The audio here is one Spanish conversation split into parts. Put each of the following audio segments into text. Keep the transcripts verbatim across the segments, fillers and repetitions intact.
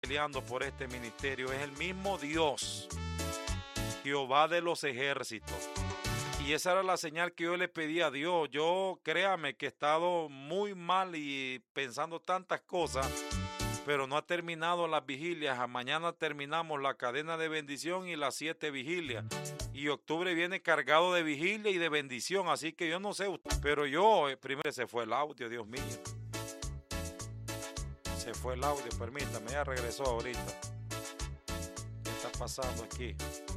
peleando por este ministerio. Es el mismo Dios, Jehová de los ejércitos. Y esa era la señal que yo le pedí a Dios. Yo, créame que he estado muy mal y pensando tantas cosas, pero no ha terminado las vigilias. A mañana terminamos la cadena de bendición y las siete vigilias. Y octubre viene cargado de vigilia y de bendición. Así que yo no sé, pero yo, primero se fue el audio, Dios mío. Se fue el audio, permítame, ya regresó ahorita. ¿Qué está pasando aquí?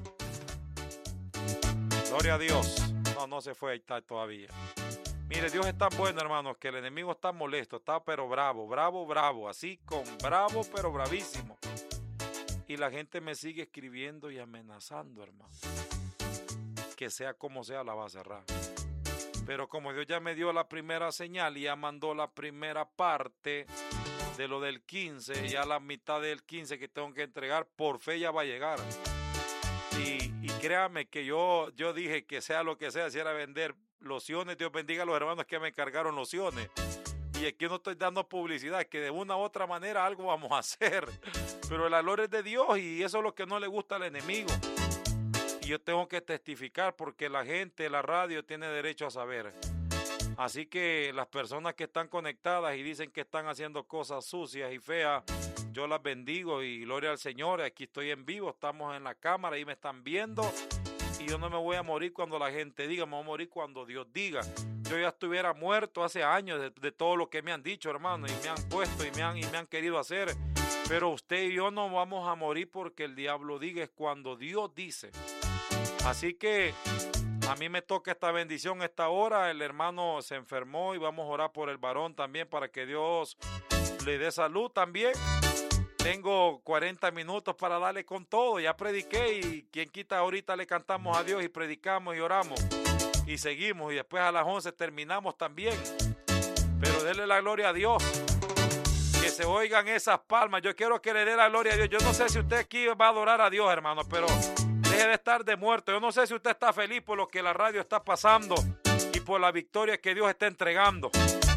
Gloria a Dios. No, no se fue, ahí está todavía. Mire, Dios es tan bueno, hermanos, que el enemigo está molesto, está pero bravo, bravo, bravo, así con bravo, pero bravísimo. Y la gente me sigue escribiendo y amenazando, hermano. Que sea como sea, la va a cerrar. Pero como Dios ya me dio la primera señal y ya mandó la primera parte de lo del quince, ya la mitad del quince que tengo que entregar, por fe ya va a llegar. Y, y créame que yo, yo dije que sea lo que sea, si era vender lociones, Dios bendiga a los hermanos que me encargaron lociones. Y aquí no estoy dando publicidad, que de una u otra manera algo vamos a hacer. Pero la gloria es de Dios y eso es lo que no le gusta al enemigo. Y yo tengo que testificar porque la gente, la radio tiene derecho a saber. Así que las personas que están conectadas y dicen que están haciendo cosas sucias y feas, yo las bendigo y gloria al Señor. Aquí estoy en vivo, estamos en la cámara y me están viendo. Y yo no me voy a morir cuando la gente diga, me voy a morir cuando Dios diga. Yo ya estuviera muerto hace años de, de todo lo que me han dicho, hermano, y me han puesto y me han, y me han querido hacer. Pero usted y yo no vamos a morir porque el diablo diga, es cuando Dios dice. Así que a mí me toca esta bendición esta hora. El hermano se enfermó y vamos a orar por el varón también para que Dios le dé salud también. Tengo cuarenta minutos para darle con todo. Ya prediqué y quien quita ahorita le cantamos a Dios y predicamos y oramos y seguimos y después a las once terminamos también. Pero denle la gloria a Dios. Que se oigan esas palmas. Yo quiero que le dé la gloria a Dios. Yo no sé si usted aquí va a adorar a Dios, hermano, pero deje de estar de muerto. Yo no sé si usted está feliz por lo que la radio está pasando y por la victoria que Dios está entregando.